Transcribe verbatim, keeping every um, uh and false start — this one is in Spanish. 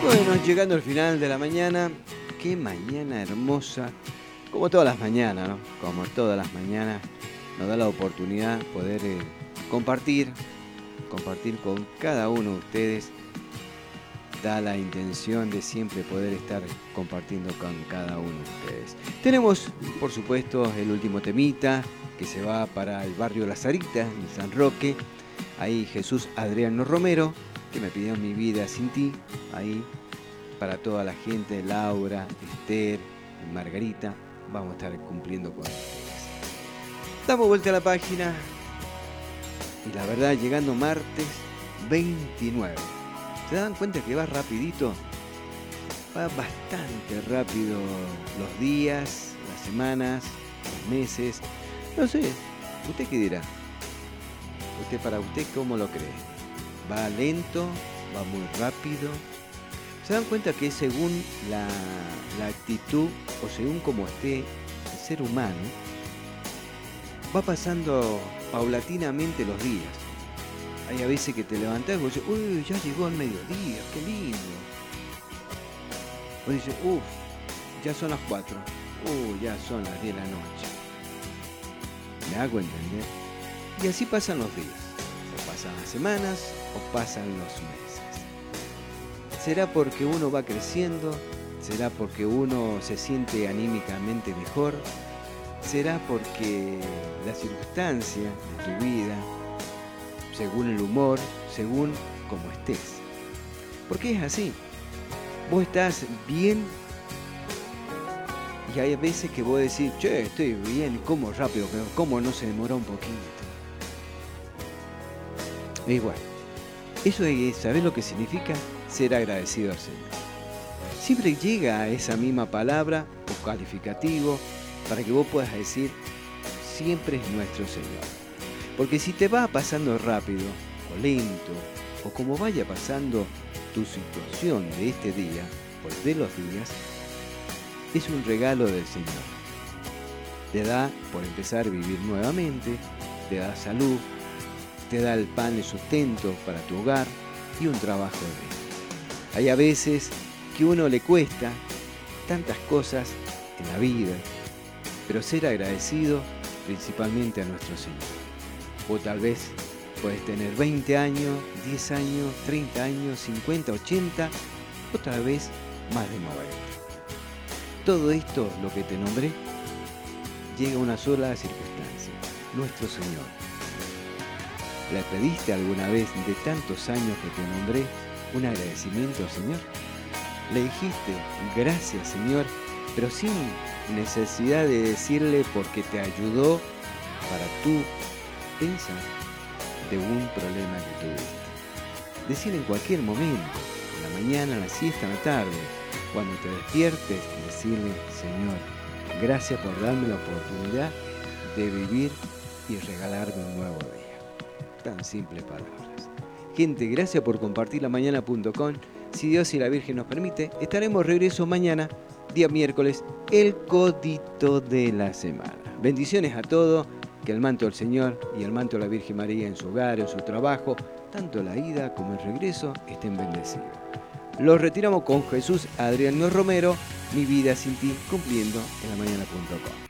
Bueno, llegando al final de la mañana, qué mañana hermosa, como todas las mañanas, ¿no? Como todas las mañanas, nos da la oportunidad de poder eh, compartir, compartir con cada uno de ustedes, da la intención de siempre poder estar compartiendo con cada uno de ustedes. Tenemos, por supuesto, el último temita, que se va para el barrio La Sarita, en San Roque, ahí Jesús Adriano Romero, que me pidió Mi vida sin ti, ahí para toda la gente, Laura, Esther, Margarita, vamos a estar cumpliendo con ustedes. Damos vuelta a la página y la verdad, llegando martes veintinueve. ¿Se dan cuenta que va rapidito? Va bastante rápido los días, las semanas, los meses. No sé, ¿usted qué dirá? ¿Usted para usted cómo lo cree? ¿Va lento? ¿Va muy rápido? ¿Se dan cuenta que según la, la actitud o según cómo esté el ser humano, va pasando paulatinamente los días? Hay a veces que te levantás y vos dices, uy, ya llegó el mediodía, qué lindo. O dices, uff, ya son las cuatro, uy, ya son las diez de la noche. ¿Me hago entender? Y así pasan los días, o pasan las semanas, o pasan los meses. ¿Será porque uno va creciendo? ¿Será porque uno se siente anímicamente mejor? ¿Será porque la circunstancia de tu vida, según el humor, según cómo estés? Porque es así. Vos estás bien y hay veces que vos decís, che, estoy bien, ¿cómo rápido? ¿Cómo no se demoró un poquito? Y bueno, eso es, ¿sabés lo que significa? Ser agradecido al Señor. Siempre llega a esa misma palabra o calificativo para que vos puedas decir, siempre es nuestro Señor. Porque si te va pasando rápido o lento, o como vaya pasando tu situación de este día, o de los días, es un regalo del Señor. Te da, por empezar, a vivir nuevamente, te da salud, te da el pan y sustento para tu hogar y un trabajo digno. Hay a veces que a uno le cuesta tantas cosas en la vida, pero ser agradecido principalmente a nuestro Señor. O tal vez puedes tener veinte años, diez años, treinta años, cincuenta, ochenta, o tal vez más de noventa. Todo esto, lo que te nombré, llega a una sola circunstancia, nuestro Señor. ¿Le pediste alguna vez de tantos años que te nombré un agradecimiento al Señor? Le dijiste, gracias Señor, pero sin necesidad de decirle porque te ayudó para tú pensar de un problema que tuviste. Decir en cualquier momento, en la mañana, en la siesta, en la tarde, cuando te despiertes, decirle, Señor, gracias por darme la oportunidad de vivir y regalarme un nuevo día. Tan simples palabras. Gente, gracias por compartir la mañana punto com. Si Dios y la Virgen nos permite, estaremos regreso mañana, día miércoles, el codito de la semana. Bendiciones a todos, que el manto del Señor y el manto de la Virgen María en su hogar, en su trabajo, tanto la ida como el regreso, estén bendecidos. Los retiramos con Jesús Adriano Romero, Mi vida sin ti, cumpliendo en la mañana punto com.